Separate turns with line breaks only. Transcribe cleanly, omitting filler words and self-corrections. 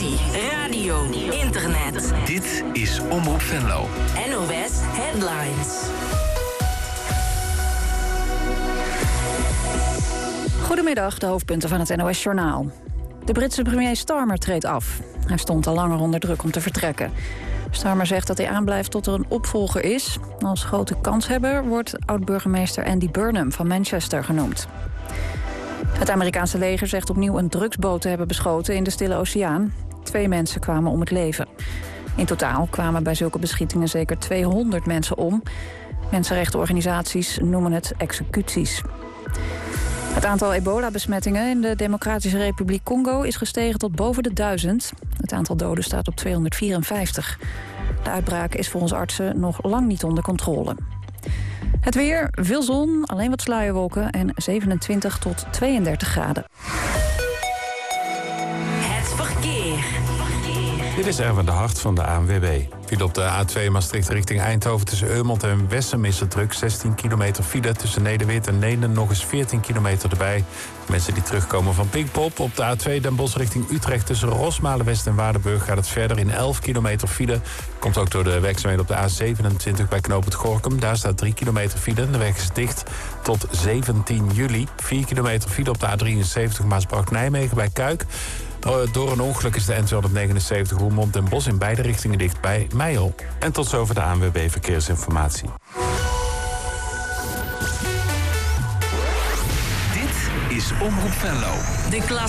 televisie, radio, internet.
Dit is Omroep Venlo.
NOS Headlines.
Goedemiddag, de hoofdpunten van het NOS-journaal. De Britse premier Starmer treedt af. Hij stond al langer onder druk om te vertrekken. Starmer zegt dat hij aanblijft tot er een opvolger is. Als grote kanshebber wordt oud-burgemeester Andy Burnham van Manchester genoemd. Het Amerikaanse leger zegt opnieuw een drugsboot te hebben beschoten in de Stille Oceaan. 2 mensen kwamen om het leven. In totaal kwamen bij zulke beschietingen zeker 200 mensen om. Mensenrechtenorganisaties noemen het executies. Het aantal ebola-besmettingen in de Democratische Republiek Congo is gestegen tot boven de 1000. Het aantal doden staat op 254. De uitbraak is volgens artsen nog lang niet onder controle. Het weer, veel zon, alleen wat sluierwolken en 27 tot 32 graden.
Het verkeer.
Dit is Erwin de Hart van de ANWB. File op de A2 Maastricht richting Eindhoven tussen Eumond en Wessem is het druk. 16 kilometer file tussen Nederweert en Neenden, nog eens 14 kilometer erbij. Mensen die terugkomen van Pinkpop. Op de A2 Den Bosch richting Utrecht tussen Rosmalenwest en Waardenburg gaat het verder in 11 kilometer file. Komt ook door de werkzaamheden op de A27 bij knooppunt Gorinchem. Daar staat 3 kilometer file. De weg is dicht tot 17 juli. 4 kilometer file op de A73 Maasbracht-Nijmegen bij Kuik. Door een ongeluk is de N279 Roermond Den Bosch in beide richtingen dicht bij Meijel. En tot zover de ANWB Verkeersinformatie.
Dit is Omroep Venlo.
De